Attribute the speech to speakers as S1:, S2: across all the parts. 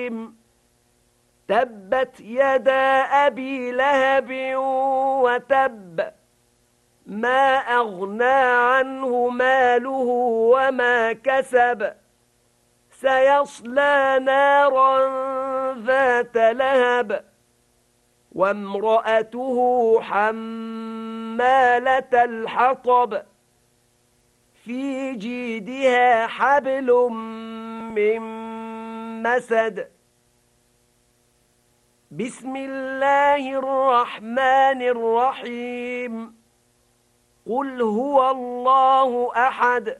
S1: تبت يدا أبي لهب وتب ما أغنى عنه ماله وما كسب سيصلى نارا ذات لهب وامرأته حمالة الحطب في جيدها حبل من مسد بسم الله الرحمن الرحيم قل هو الله أحد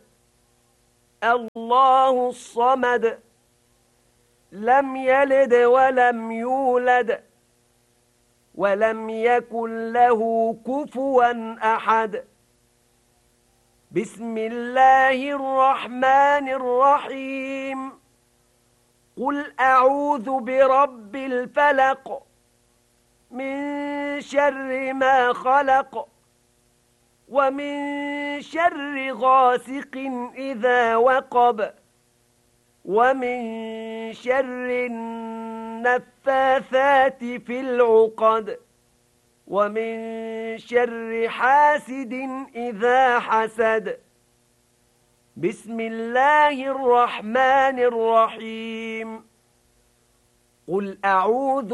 S1: الله الصمد لم يلد ولم يولد ولم يكن له كفوا أحد بسم الله الرحمن الرحيم قل أعوذ برب الفلق من شر ما خلق ومن شر غاسق إذا وقب ومن شر النفاثات في العقد ومن شر حاسد إذا حسد بسم الله الرحمن الرحيم قل أعوذ